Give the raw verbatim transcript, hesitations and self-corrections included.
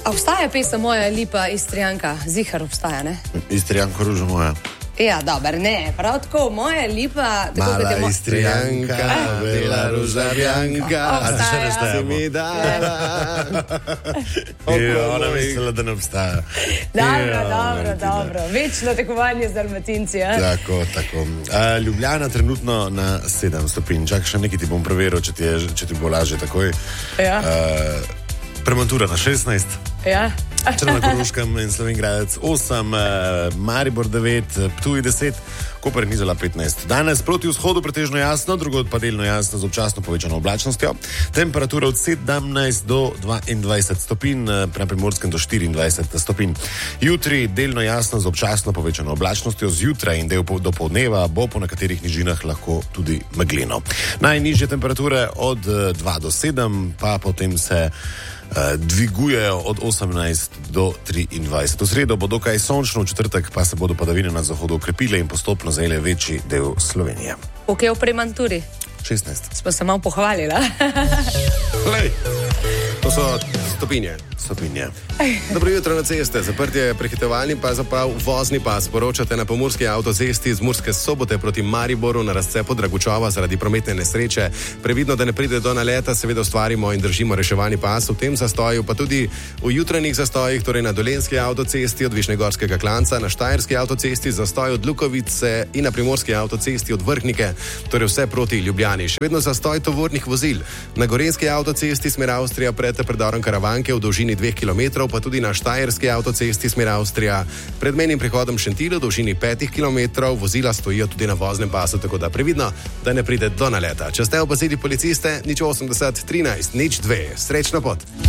A obstaja pesem Moja lipa Istrijanka? Zihar obstaja, ne? Istrijanko ružo moja. Ja, dober, ne, prav tako, Moja lipa... Mala mo Istrijanka, bela ružavjanka, a ti še ne šteje mi dala. Jo, ona mislila, da ne obstaja. Dobro, dobro, dobro. Večno tekovanje z Dalmatinci, ja? Tako, tako. Uh, Ljubljana trenutno na sedem stopinj. Čak, še nekaj ti bom preveril, če ti, je, če ti bo lažje takoj. Ja. Uh, Premontura na šestnajst. Ja. Črna Koroškem in Slovenj Gradec osem, uh, Maribor devet, Ptuj deset, Koper in Izola petnajst. Danes proti vzhodu pretežno jasno, drugod pa delno jasno z občasno povečano oblačnostjo. Temperatura od sedemnajst do dvaindvajset stopinj, na Primorskem do štiriindvajset stopinj. Jutri delno jasno z občasno povečano oblačnostjo, zjutraj in del do poldneva bo po nekaterih nižinah lahko tudi megleno. Najnižje temperature od dva do sedem, pa potem se Uh, dvigujejo od osemnajst do triindvajset. V sredo bo dokaj sončno, v četrtek pa se bodo padavine na zahodu okrepile in postopno zajele večji del Slovenije. Ok, v Premanturi? šestnajst. Smo se malo pohvalili. Lej, to so stopinje. Stopinje. Dobro jutro na ceste. Zaprtje prehitevalni pas, zaprav vozni pas. Poročate na pomurski avtocesti z Murske Sobote proti Mariboru na razcepu Dragučova zaradi prometne nesreče. Previdno, da ne pride do naleta, seveda ustvarimo in držimo reševalni pas v tem zastoju, pa tudi v jutranjih zastojih, torej na Dolenjski avtocesti od Višnjegorskega Klanca, na Štajerski avtocesti zastoj od Lukovice in na Primorski avtocesti od Vrhnike, torej vse proti Ljubljani. Še vedno zastoj tovornih vozil. Na Gorenjski avtocesti smer Avstrija pred predorom Karavanke v dolžini dveh kilometrov, pa tudi na Štajerski avtocesti smer Avstrija pred mejnim prehodom Šentilj v dolžini petih kilometrov. Vozila stojijo tudi na voznem pasu, tako da previdno, da ne pride do naleta. Če ste opazili policiste, nič osemdeset trinajst nič dve. Srečno pot.